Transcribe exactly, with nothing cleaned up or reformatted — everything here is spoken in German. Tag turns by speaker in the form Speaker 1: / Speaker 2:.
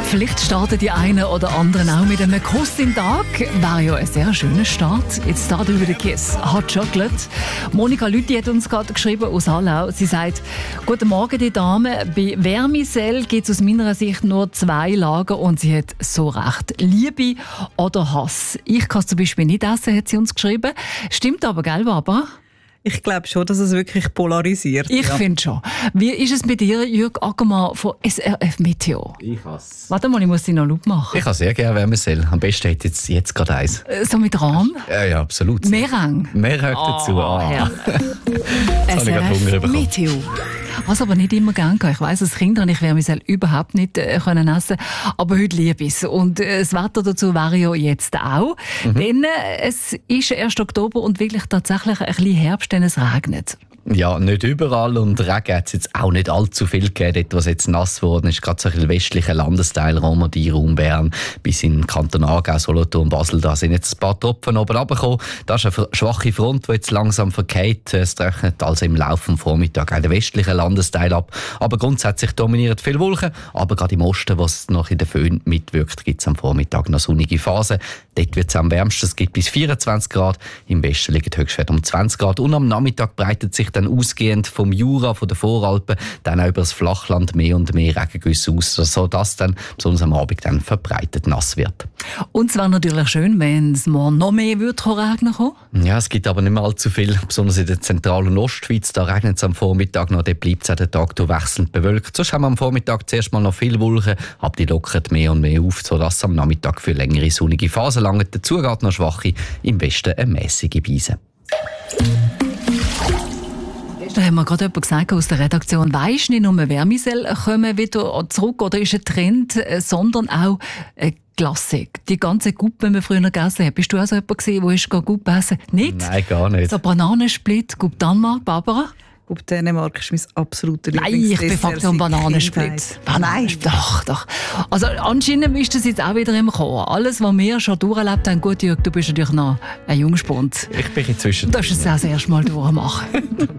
Speaker 1: Vielleicht starten die einen oder anderen auch mit einem Kuss im Tag. Wäre ja ein sehr schöner Start. Jetzt da drüber der Kiss. Hot Chocolate. Monika Lüthi hat uns gerade geschrieben aus Hallau. Sie sagt, guten Morgen, die Dame. Bei Vermicell gibt es aus meiner Sicht nur zwei Lager und sie hat so recht. Liebe oder Hass. Ich kann es zum Beispiel nicht essen, hat sie uns geschrieben. Stimmt aber, gell, Barbara?
Speaker 2: Ich glaube schon, dass es wirklich polarisiert.
Speaker 1: Ich
Speaker 2: ja.
Speaker 1: finde schon. Wie ist es mit dir, Jürg Ackermann von S R F Meteo?
Speaker 3: Ich hasse.
Speaker 1: Warte mal, ich muss dich noch laut machen.
Speaker 3: Ich habe sehr gerne Vermicell. Am besten hätte jetzt, jetzt gerade eins.
Speaker 1: Äh, So mit Rahm?
Speaker 3: Ja, ja, absolut.
Speaker 1: Meereng?
Speaker 3: Mehr hört dazu.
Speaker 1: Oh,
Speaker 3: Ah.
Speaker 1: herrlich.
Speaker 3: Jetzt habe ich gerade Hunger bekommen.
Speaker 1: Meteo. Was aber nicht immer gern kann. Ich weiss, als Kind habe ich Vermicell überhaupt nicht äh, können essen, aber heute liebe ich es. Und äh, das Wetter dazu wäre ja jetzt auch. Mhm. Denn äh, es ist erst Oktober und wirklich tatsächlich ein bisschen Herbst, denn es regnet.
Speaker 3: Ja, nicht überall und Regen hat es jetzt auch nicht allzu viel gegeben. Dort, was jetzt nass geworden ist, gerade so ein westlicher Landesteil, Romandie, Raum Bern, bis in den Kanton Aargau, Solothurn, Basel, da sind jetzt ein paar Tropfen oben runtergekommen. Das ist eine schwache Front, die jetzt langsam verkehrt. Es trocknet also im Laufe des Vormittags auch den westlichen Landesteil ab. Aber grundsätzlich dominiert viel Wolken. Aber gerade im Osten, was noch in der Föhn mitwirkt, gibt es am Vormittag noch sonnige Phasen. Dort wird es am wärmsten, es gibt bis vierundzwanzig Grad. Im Westen liegt Höchstwert um zwanzig Grad. Und am Nachmittag breitet sich dann ausgehend vom Jura, von den Voralpen, dann auch über das Flachland mehr und mehr Regengüsse aus, sodass dann besonders am Abend dann verbreitet nass wird.
Speaker 1: Und es wäre natürlich schön, wenn es morgen noch mehr würde regnen kommen.
Speaker 3: Ja, es gibt aber nicht mehr allzu viel, besonders in der Zentral- und Ostschweiz. Da regnet es am Vormittag noch, dort bleibt es auch den Tag durch wechselnd bewölkt. Sonst haben wir am Vormittag zuerst mal noch viel Wolken, aber die lockern mehr und mehr auf, sodass es am Nachmittag für längere sonnige Phasen langt. Dazu geht noch schwache, im Westen eine mäßige Beise.
Speaker 1: Da haben wir gerade jemand gesagt aus der Redaktion, weisst nicht nur Vermicell kommen wieder zurück oder ist ein Trend, sondern auch eine Klassik. Die ganze Guppe, die wir früher gegessen haben. Bist du auch so jemand gewesen, der ist Guppe essen? Nicht?
Speaker 3: Nein, gar nicht.
Speaker 1: So Bananensplit, Guppe Danmark, Barbara?
Speaker 2: Guppe Dänemark ist mein absoluter
Speaker 1: Nein, ich bin Faktor Bananensplit. Nein, doch, doch. Also anscheinend ist das jetzt auch wieder im Kommen. Alles, was wir schon durchlebt haben, gut, Jürg, du bist natürlich noch ein Jungspund.
Speaker 3: Ich bin inzwischen.
Speaker 1: Du darfst es auch das erste Mal durchmachen.